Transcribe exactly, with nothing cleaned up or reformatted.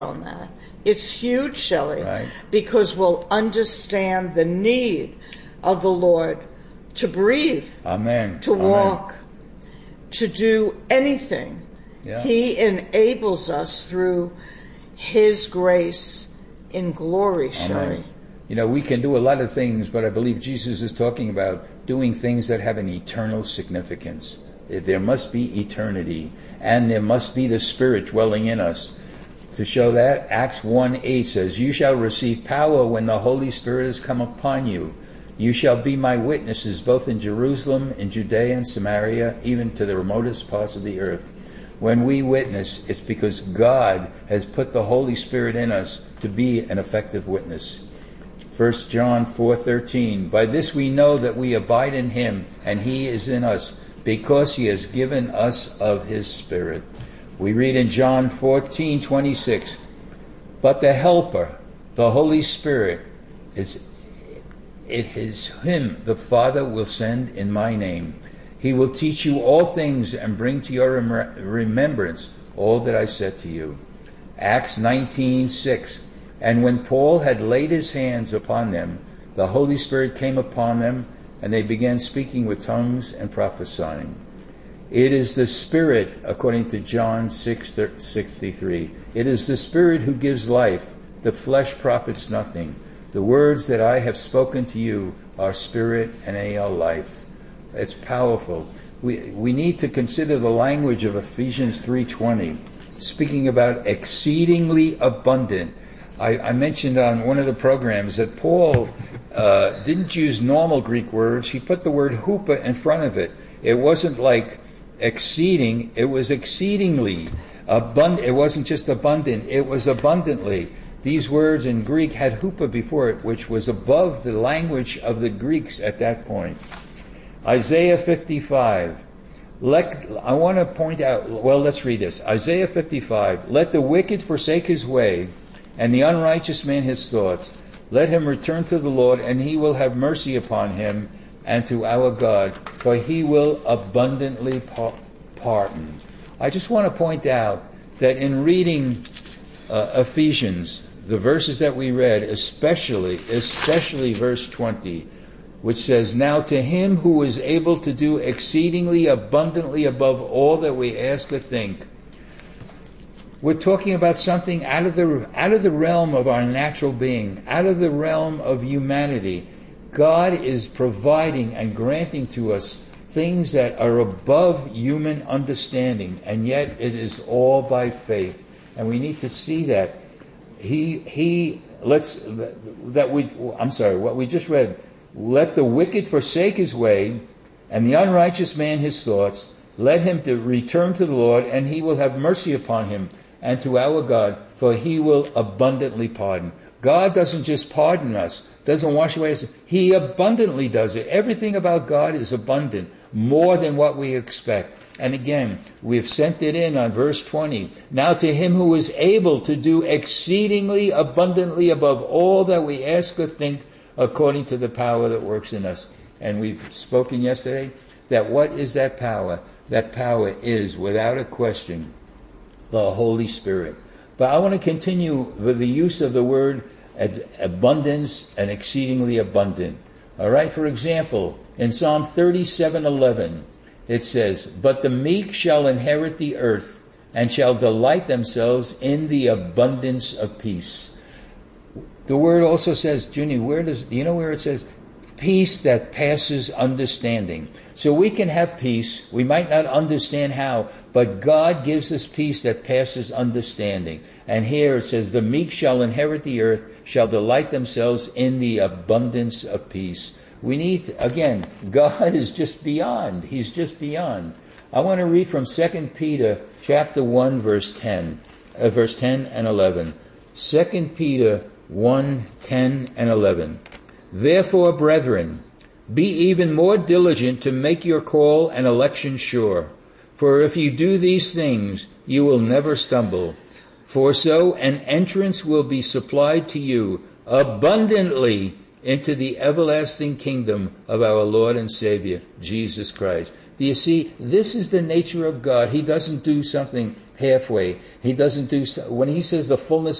on that. It's huge, Shelley, Right. because we'll understand the need of the Lord to breathe, Amen. to Amen. walk, to do anything. Yeah. He enables us through His grace in glory, Shelley. Amen. You know, we can do a lot of things, but I believe Jesus is talking about doing things that have an eternal significance. There must be eternity, and there must be the Spirit dwelling in us. To show that, Acts one eight says, "You shall receive power when the Holy Spirit has come upon you. You shall be my witnesses both in Jerusalem, in Judea and Samaria, even to the remotest parts of the earth." When we witness, it's because God has put the Holy Spirit in us to be an effective witness. First John four thirteen, "By this we know that we abide in Him, and He is in us, because He has given us of His Spirit." We read in John fourteen twenty-six, "But the Helper, the Holy Spirit, is it is Him the Father will send in my name. He will teach you all things and bring to your rem- remembrance all that I said to you." Acts nineteen six, "And when Paul had laid his hands upon them, the Holy Spirit came upon them, and they began speaking with tongues and prophesying." It is the Spirit, according to John six sixty-three. It is the Spirit who gives life. The flesh profits nothing. The words that I have spoken to you are spirit and they are life. It's powerful. We we need to consider the language of Ephesians three twenty, speaking about exceedingly abundant. I, I mentioned on one of the programs that Paul uh, didn't use normal Greek words. He put the word hupa in front of it. It wasn't like exceeding, it was exceedingly abundant. It wasn't just abundant, it was abundantly. These words in Greek had hupa before it, which was above the language of the Greeks at that point. Isaiah fifty-five. Let, I want to point out, well, let's read this. Isaiah fifty-five. "Let the wicked forsake his way, and the unrighteous man his thoughts. Let him return to the Lord, and He will have mercy upon him, and to our God, for He will abundantly par- pardon." I just want to point out that in reading uh, Ephesians, the verses that we read, especially, especially verse twenty, which says, "Now to Him who is able to do exceedingly abundantly above all that we ask or think," we're talking about something out of the out of the realm of our natural being, out of the realm of humanity. God is providing and granting to us things that are above human understanding, and yet it is all by faith. And we need to see that. He he let's that we I'm sorry, what we just read. "Let the wicked forsake his way, and the unrighteous man his thoughts. Let him to return to the Lord, and He will have mercy upon him, and to our God, for He will abundantly pardon." God doesn't just pardon us, doesn't wash away us. He abundantly does it. Everything about God is abundant, more than what we expect. And again, we've sent it in on verse twenty. "Now to Him who is able to do exceedingly abundantly above all that we ask or think, according to the power that works in us." And we've spoken yesterday that what is that power? That power is, without a question, the Holy Spirit. But I want to continue with the use of the word abundance and exceedingly abundant. All right, for example, in Psalm thirty-seven eleven, it says, "But the meek shall inherit the earth and shall delight themselves in the abundance of peace." The word also says, Junie, where does, do you know where it says? Peace that passes understanding. So we can have peace. We might not understand how, but God gives us peace that passes understanding. And here it says, "The meek shall inherit the earth, shall delight themselves in the abundance of peace." We need, again, God is just beyond. He's just beyond. I want to read from Second Peter chapter one, verse ten, uh, verse ten and eleven. Second Peter one, ten and eleven. "Therefore, brethren, be even more diligent to make your call and election sure. For if you do these things, you will never stumble. For so an entrance will be supplied to you abundantly into the everlasting kingdom of our Lord and Savior, Jesus Christ." Do you see? This is the nature of God. He doesn't do something halfway. He doesn't do, when he says the fullness